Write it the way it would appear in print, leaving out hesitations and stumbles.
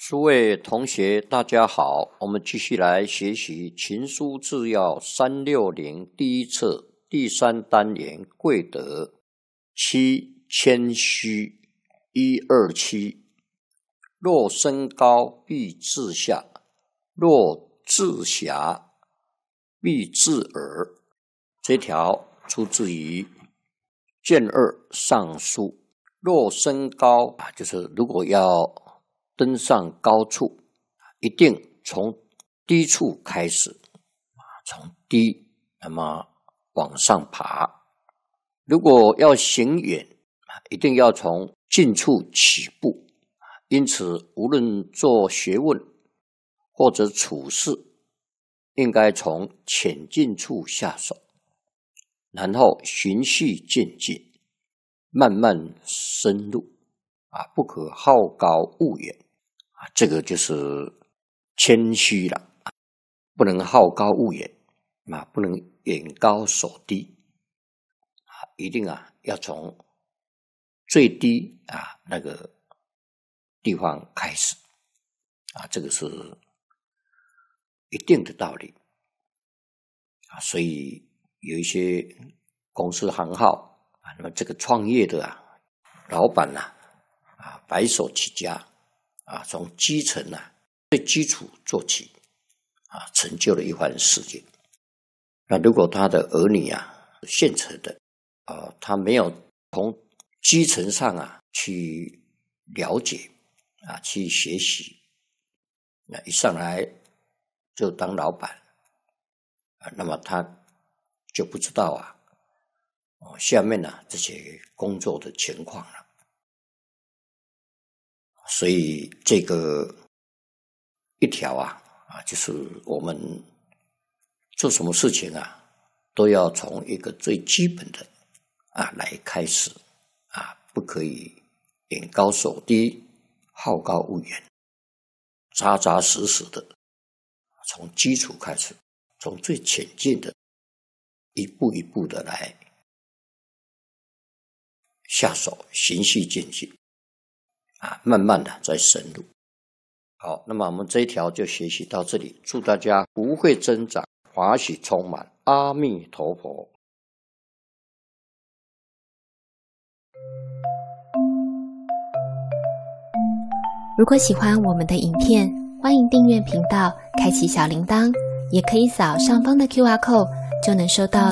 诸位同学，大家好，我们继续来学习《群书治要360》第一册第3单元贵德7谦虚127。若身高必自下，若自狭必自耳。这条出自于卷2上书。若身高就是如果要登上高处，一定从低处开始，从低那么往上爬。如果要行远，一定要从近处起步。因此无论做学问或者处事，应该从浅近处下手，然后循序渐进，慢慢深入，不可好高骛远，这个就是谦虚了，不能好高骛远，不能眼高手低，一定要从最低那个地方开始，这个是一定的道理，所以有一些公司行号，那么这个创业的老板白手起家，从基层最基础做起，成就了一番事业。那如果他的儿女现成的，他没有从基层上去了解去学习，那一上来就当老板，那么他就不知道下面这些工作的情况了。所以这个一条就是我们做什么事情都要从一个最基本的来开始，不可以眼高手低，好高骛远，扎扎实实的从基础开始，从最浅近的一步一步的来下手，循序渐进，慢慢的再深入。好，那么我们这一条就学习到这里，祝大家福慧增长，法喜充满，阿弥陀佛。 如果喜欢我们的影片，欢迎订阅频道，开启小铃铛，也可以扫上方的 QR code，就能收到